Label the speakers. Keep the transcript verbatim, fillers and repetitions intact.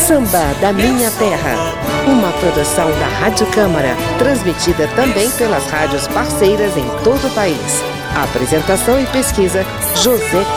Speaker 1: Samba da Minha Terra, uma produção da Rádio Câmara, transmitida também pelas rádios parceiras em todo o país. Apresentação e pesquisa, José